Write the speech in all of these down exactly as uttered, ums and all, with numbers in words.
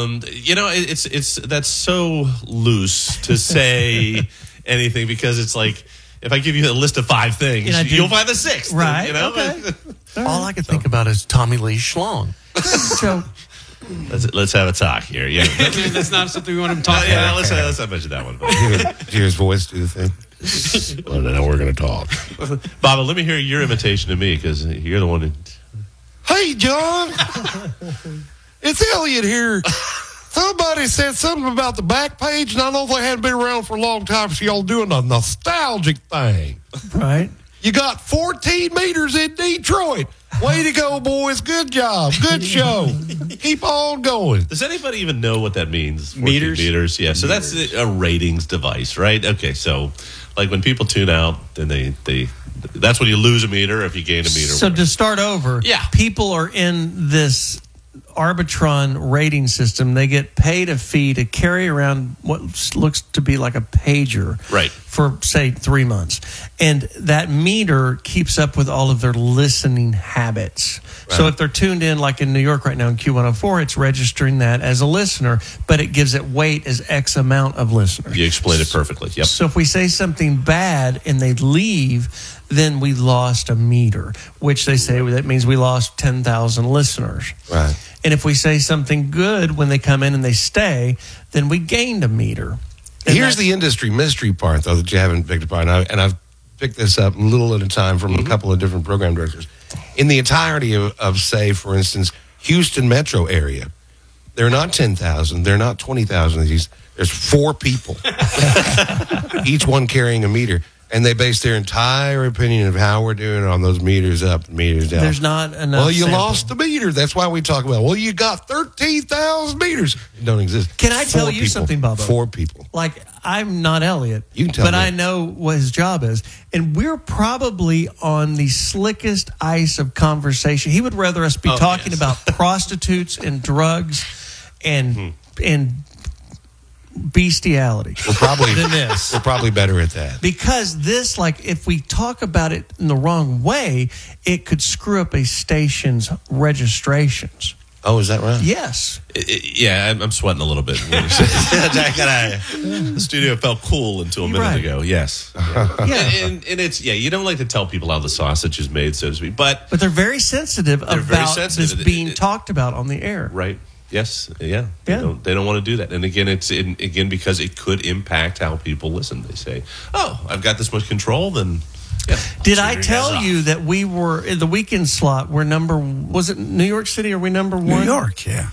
Um, you know, it, it's it's that's so loose to say anything because it's like if I give you a list of five things, you'll find the sixth. Right. You know? Okay. All I can think about is Tommy Lee Schlong. So let's let's have a talk here. Yeah, that's not something we want him to talk no, yeah, about. let's let's not mention that one. Did you hear his voice do the thing? Well, now we're going to talk. Baba, let me hear your imitation of me because you're the one who. Hey, John. It's Elliot here. Somebody said something about the back page, and I know they hadn't been around for a long time, so y'all doing a nostalgic thing. Right. You got fourteen meters in Detroit. Way to go, boys. Good job. Good show. Keep on going. Does anybody even know what that means? Meters? Meters, yeah. So that's a ratings device, right? Okay, so like when people tune out, then they, they that's when you lose a meter if you gain a meter. So to start over, yeah. people are in this Arbitron rating system. They get paid a fee to carry around what looks to be like a pager right. for, say, three months. And that meter keeps up with all of their listening habits. Right. So if they're tuned in, like in New York right now in Q one oh four, it's registering that as a listener, but it gives it weight as X amount of listeners. You explained it perfectly. Yep. So if we say something bad and they leave, then we lost a meter, which they say that means we lost ten thousand listeners. Right. And if we say something good when they come in and they stay, then we gained a meter. And here's the industry mystery part, though, that you haven't picked up on. And I've picked this up a little at a time from mm-hmm. a couple of different program directors. In the entirety of, of, say, for instance, Houston metro area, they're not ten thousand. They're not twenty thousand of these. There's four people, each one carrying a meter. And they base their entire opinion of how we're doing on those meters up, meters down. There's not enough. Well, you sample. lost the meter. That's why we talk about, well, you got thirteen thousand meters. It don't exist. Can I Four tell you people. something, Bubba? Four people. Like, I'm not Elliot, you can tell but me. I know what his job is. And we're probably on the slickest ice of conversation. He would rather us be oh, talking yes. about prostitutes and drugs and hmm. and bestiality. We're probably than this. We're probably better at that. Because this, like, if we talk about it in the wrong way, it could screw up a station's registrations. Oh, is that right? Yes. It, it, yeah, I'm, I'm sweating a little bit. The studio felt cool until a minute right. ago. Yes. Yeah. And, and, and it's, yeah, you don't like to tell people how the sausage is made, so to speak. But, but they're very sensitive they're about very sensitive. this being it, it, talked about on the air. Right. Yes, yeah. They yeah. don't, they don't want to do that. And again, it's in, again because it could impact how people listen. They say, "Oh, I've got this much control." Then, yeah. Did I tell you that we were in the weekend slot? We're number. Was it New York City? Are we number one? New York, yeah.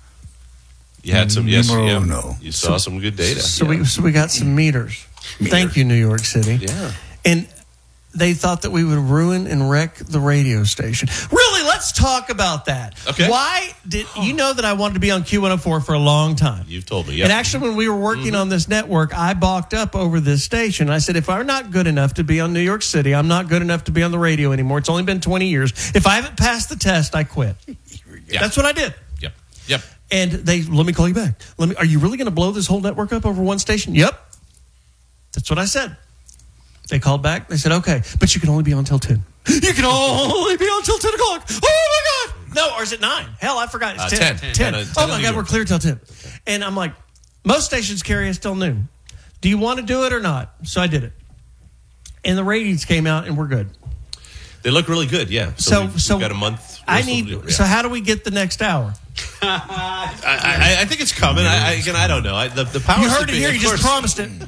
You had some. Yes, Numero yeah. uno. You saw so, some good data. So yeah. we so we got some meters. Meter. Thank you, New York City. Yeah. And they thought that we would ruin and wreck the radio station. Really, let's talk about that. Okay. Why did you know that I wanted to be on Q one oh four for a long time? You've told me, yeah. And actually, when we were working mm-hmm. on this network, I balked up over this station. I said, if I'm not good enough to be on New York City, I'm not good enough to be on the radio anymore. It's only been twenty years. If I haven't passed the test, I quit. Yeah. That's what I did. Yep. Yep. And they, let me call you back. Let me. Are you really going to blow this whole network up over one station? Yep. That's what I said. They called back. They said, okay, but you can only be on till ten. You can only be on till ten o'clock. Oh, my God. No, or is it nine? Hell, I forgot. It's Uh, ten. ten. ten. ten. ten. Oh, ten my in God, New we're York. clear till ten. Okay. And I'm like, most stations carry us till noon. Do you want to do it or not? So I did it. And the ratings came out, and we're good. They look really good, yeah. So, So, we've, so we've got a month. I need. Yeah. So how do we get the next hour? I, I, I think it's coming. I, I, again, I don't know. I, the, the power. You heard it here. You just promised it.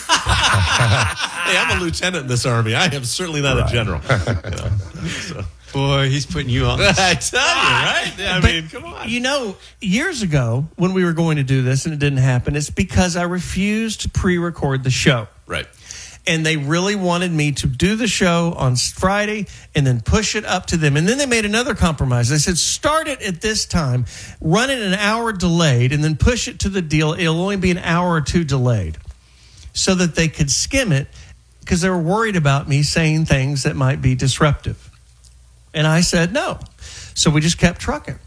Hey, I'm a lieutenant in this army. I am certainly not right. a general. You know, so. Boy, he's putting you on. I tell you, right? I but, mean, come on. You know, years ago when we were going to do this and it didn't happen, it's because I refused to pre-record the show. Right. And they really wanted me to do the show on Friday and then push it up to them. And then they made another compromise. They said, start it at this time, run it an hour delayed, and then push it to the deal. It'll only be an hour or two delayed so that they could skim it because they were worried about me saying things that might be disruptive. And I said no. So we just kept trucking.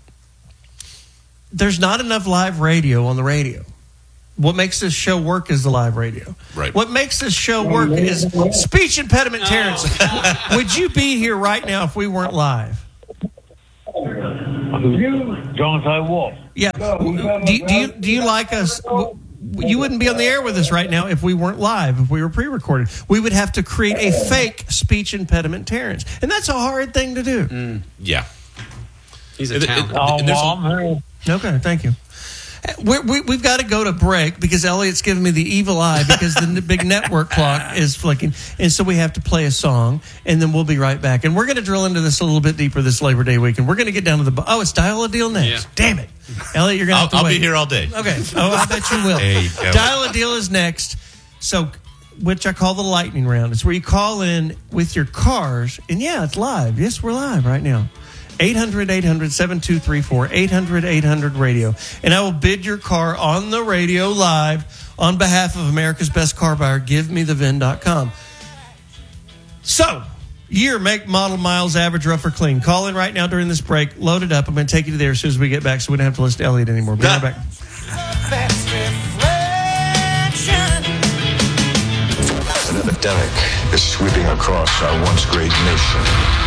There's not enough live radio on the radio. What makes this show work is the live radio. Right. What makes this show work is speech impediment, Terrence. Would you be here right now if we weren't live? Don't I what? Yeah. Do you, do you do you like us? You wouldn't be on the air with us right now if we weren't live, if we were pre-recorded. We would have to create a fake speech impediment Terrence. And that's a hard thing to do. Mm. Yeah. He's a talent. Oh, well, I'm here. Okay, thank you. We're, we, we've got to go to break because Elliot's giving me the evil eye because the big network clock is flicking. And so we have to play a song, and then we'll be right back. And we're going to drill into this a little bit deeper this Labor Day weekend. We're going to get down to the... Oh, it's Dial a Deal next. Yeah. Damn it. Elliot, you're going to have to I'll wait. be here all day. Okay. Oh, I bet you will. There you go. Dial a Deal is next. So, which I call the lightning round. It's where you call in with your cars. And yeah, it's live. Yes, we're live right now. eight hundred, eight hundred, seven two three four, eight hundred, eight hundred radio. And I will bid your car on the radio live on behalf of America's best car buyer, give me the V I N dot com. So, year, make, model, miles, average, rough, or clean. Call in right now during this break. Load it up. I'm going to take you to there as soon as we get back so we don't have to listen to Elliot anymore. Be right back. An epidemic is sweeping across our once great nation.